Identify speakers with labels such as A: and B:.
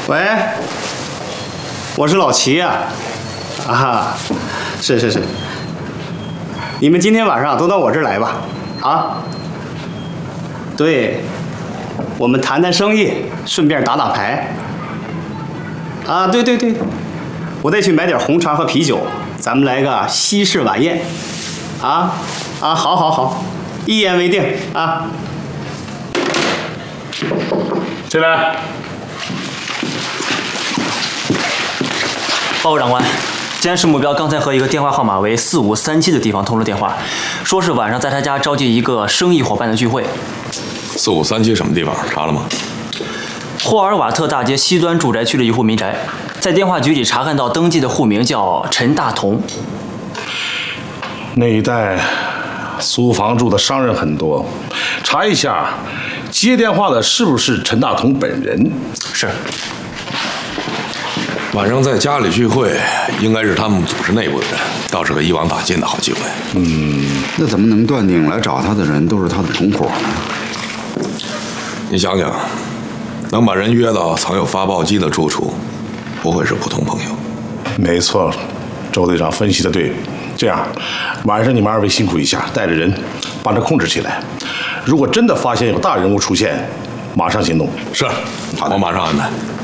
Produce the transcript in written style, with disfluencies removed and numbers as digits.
A: 喂，我是老齐呀。啊，是，你们今天晚上都到我这儿来吧。啊，对，我们谈谈生意，顺便打打牌。啊，对，我再去买点红茶和啤酒，咱们来个西式晚宴。好，一言为定啊。
B: 进来。
C: 报告长官，监视目标刚才和一个电话号码为4537的地方通了电话，说是晚上在他家召集一个生意伙伴的聚会。
D: 4537什么地方？查了吗？
C: 霍尔瓦特大街西端住宅区的一户民宅，在电话局里查看到登记的户名叫陈大同。
B: 那一带租房住的商人很多，查一下接电话的是不是陈大同本人？
C: 是。
D: 晚上在家里聚会，应该是他们组织内部的人，倒是个一网打尽的好机会。
E: 那怎么能断定来找他的人都是他的同伙呢？
D: 你想想，能把人约到藏有发报机的住处，不会是普通朋友。
B: 没错，周队长分析的对。这样，晚上你们二位辛苦一下，带着人把这控制起来。如果真的发现有大人物出现，马上行动。
D: 是，我马上安排。